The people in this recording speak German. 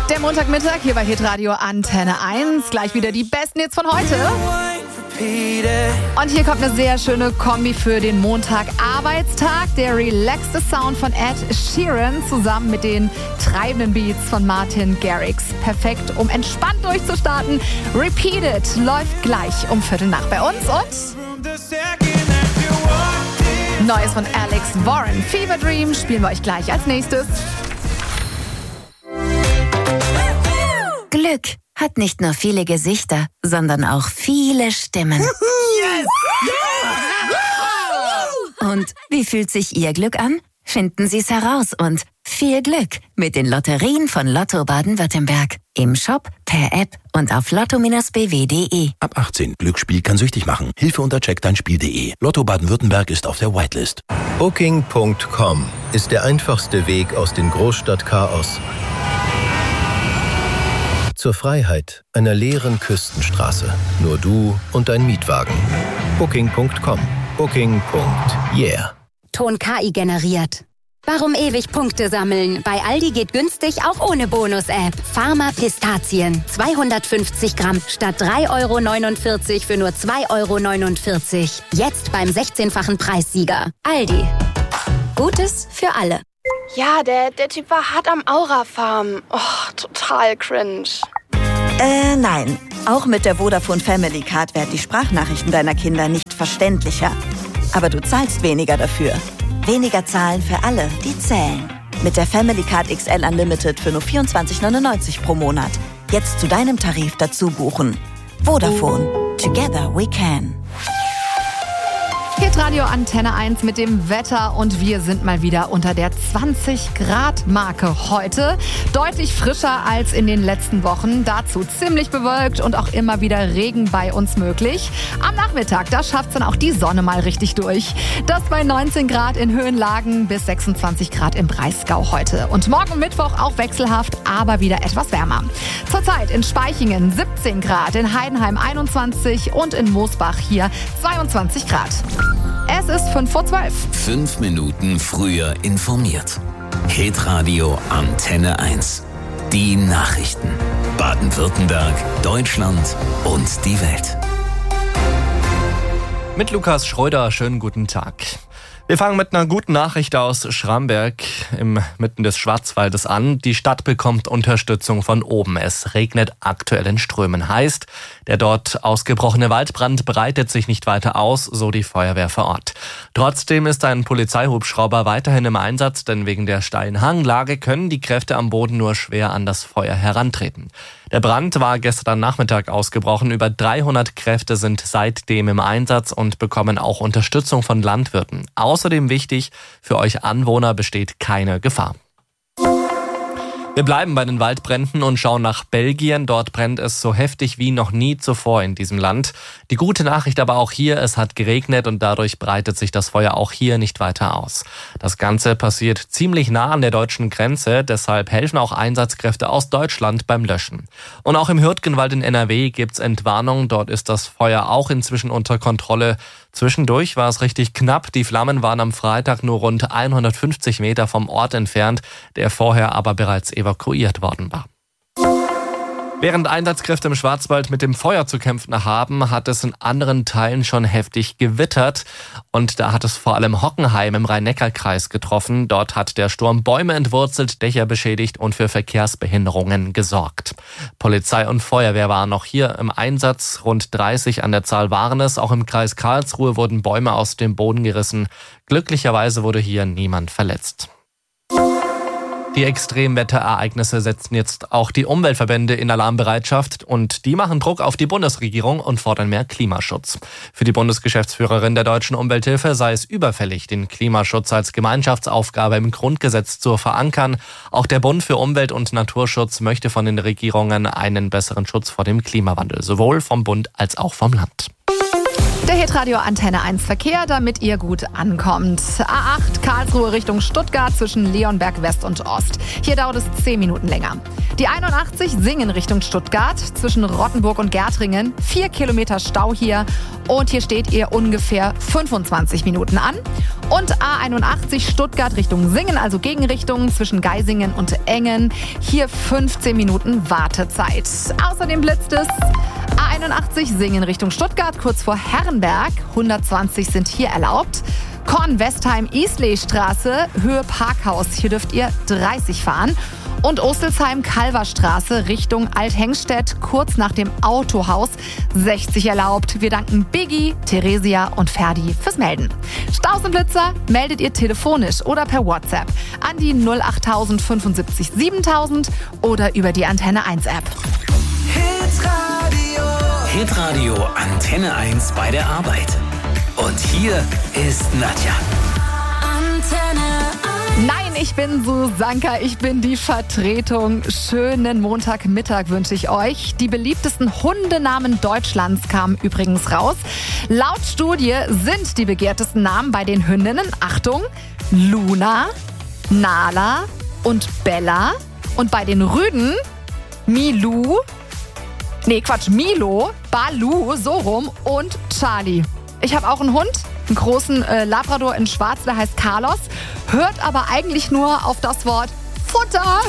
Der Montagmittag hier bei Hitradio Antenne 1. Gleich wieder die besten Hits von heute. Und hier kommt eine sehr schöne Kombi für den Montag-Arbeitstag. Der relaxte Sound von Ed Sheeran zusammen mit den treibenden Beats von Martin Garrix. Perfekt, um entspannt durchzustarten. Repeat It läuft gleich um 7:15 bei uns. Und Neues von Alex Warren. Fever Dream spielen wir euch gleich als nächstes. Glück hat nicht nur viele Gesichter, sondern auch viele Stimmen. Yes! Yeah! Und wie fühlt sich Ihr Glück an? Finden Sie es heraus und viel Glück mit den Lotterien von Lotto Baden-Württemberg. Im Shop, per App und auf lotto-bw.de. Ab 18. Glücksspiel kann süchtig machen. Hilfe unter checkdeinspiel.de. Lotto Baden-Württemberg ist auf der Whitelist. Booking.com ist der einfachste Weg aus dem Großstadtchaos zur Freiheit einer leeren Küstenstraße. Nur du und dein Mietwagen. Booking.com. Booking.yeah. Ton KI generiert. Warum ewig Punkte sammeln? Bei Aldi geht günstig auch ohne Bonus-App. Pharma Pistazien. 250 Gramm statt 3,49 € für nur 2,49 €. Jetzt beim 16-fachen Preissieger. Aldi. Gutes für alle. Ja, der Typ war hart am Aura-Farm. Oh, total cringe. Nein. Auch mit der Vodafone Family Card werden die Sprachnachrichten deiner Kinder nicht verständlicher. Aber du zahlst weniger dafür. Weniger zahlen für alle, die zählen. Mit der Family Card XL Unlimited für nur 24,99 € pro Monat. Jetzt zu deinem Tarif dazu buchen. Vodafone. Together we can. Hitradio Antenne 1 mit dem Wetter und wir sind mal wieder unter der 20-Grad-Marke heute. Deutlich frischer als in den letzten Wochen. Dazu ziemlich bewölkt und auch immer wieder Regen bei uns möglich. Am Nachmittag, da schafft es dann auch die Sonne mal richtig durch. Das bei 19 Grad in Höhenlagen bis 26 Grad im Breisgau heute. Und morgen Mittwoch auch wechselhaft, aber wieder etwas wärmer. Zurzeit in Spaichingen 17 Grad, in Heidenheim 21 und in Moosbach hier 22 Grad. Es ist 11:55. 5 Minuten früher informiert. Hitradio Antenne 1. Die Nachrichten. Baden-Württemberg, Deutschland und die Welt. Mit Lukas Schröder, schönen guten Tag. Wir fangen mit einer guten Nachricht aus Schramberg mitten des Schwarzwaldes an. Die Stadt bekommt Unterstützung von oben. Es regnet aktuell in Strömen. Heißt, der dort ausgebrochene Waldbrand breitet sich nicht weiter aus, so die Feuerwehr vor Ort. Trotzdem ist ein Polizeihubschrauber weiterhin im Einsatz, denn wegen der steilen Hanglage können die Kräfte am Boden nur schwer an das Feuer herantreten. Der Brand war gestern Nachmittag ausgebrochen. Über 300 Kräfte sind seitdem im Einsatz und bekommen auch Unterstützung von Landwirten. Außerdem wichtig, für euch Anwohner besteht keine Gefahr. Wir bleiben bei den Waldbränden und schauen nach Belgien. Dort brennt es so heftig wie noch nie zuvor in diesem Land. Die gute Nachricht aber auch hier, es hat geregnet und dadurch breitet sich das Feuer auch hier nicht weiter aus. Das Ganze passiert ziemlich nah an der deutschen Grenze, deshalb helfen auch Einsatzkräfte aus Deutschland beim Löschen. Und auch im Hürtgenwald in NRW gibt's Entwarnung, dort ist das Feuer auch inzwischen unter Kontrolle. Zwischendurch war es richtig knapp. Die Flammen waren am Freitag nur rund 150 Meter vom Ort entfernt, der vorher aber bereits evakuiert worden war. Während Einsatzkräfte im Schwarzwald mit dem Feuer zu kämpfen haben, hat es in anderen Teilen schon heftig gewittert. Und da hat es vor allem Hockenheim im Rhein-Neckar-Kreis getroffen. Dort hat der Sturm Bäume entwurzelt, Dächer beschädigt und für Verkehrsbehinderungen gesorgt. Polizei und Feuerwehr waren noch hier im Einsatz. Rund 30 an der Zahl waren es. Auch im Kreis Karlsruhe wurden Bäume aus dem Boden gerissen. Glücklicherweise wurde hier niemand verletzt. Die Extremwetterereignisse setzen jetzt auch die Umweltverbände in Alarmbereitschaft und die machen Druck auf die Bundesregierung und fordern mehr Klimaschutz. Für die Bundesgeschäftsführerin der Deutschen Umwelthilfe sei es überfällig, den Klimaschutz als Gemeinschaftsaufgabe im Grundgesetz zu verankern. Auch der Bund für Umwelt- und Naturschutz möchte von den Regierungen einen besseren Schutz vor dem Klimawandel, sowohl vom Bund als auch vom Land. Der Hitradio Antenne 1 Verkehr, damit ihr gut ankommt. A8 Karlsruhe Richtung Stuttgart zwischen Leonberg West und Ost. Hier dauert es 10 Minuten länger. Die 81 Singen Richtung Stuttgart zwischen Rottenburg und Gärtringen. 4 Kilometer Stau hier und hier steht ihr ungefähr 25 Minuten an. Und A81 Stuttgart Richtung Singen, also Gegenrichtung zwischen Geisingen und Engen. Hier 15 Minuten Wartezeit. Außerdem blitzt es. A81 Singen Richtung Stuttgart, kurz vor Herrenberg. 120 sind hier erlaubt. Kornwestheim-Isley-Straße, Höhe Parkhaus. Hier dürft ihr 30 fahren. Und Ostelsheim-Kalverstraße Richtung Althengstedt, kurz nach dem Autohaus, 60 erlaubt. Wir danken Biggie, Theresia und Ferdi fürs Melden. Staus und Blitzer meldet ihr telefonisch oder per WhatsApp an die 08000 75 7000 oder über die Antenne 1 App. Hitradio Antenne 1 bei der Arbeit. Und hier ist Nadja. Nein, ich bin Susanka, ich bin die Vertretung. Schönen Montagmittag wünsche ich euch. Die beliebtesten Hundenamen Deutschlands kamen übrigens raus. Laut Studie sind die begehrtesten Namen bei den Hündinnen, Achtung, Luna, Nala und Bella. Und bei den Rüden Milo, Balu, so rum und Charlie. Ich habe auch einen Hund, einen großen Labrador in Schwarz, der heißt Carlos, hört aber eigentlich nur auf das Wort Futter.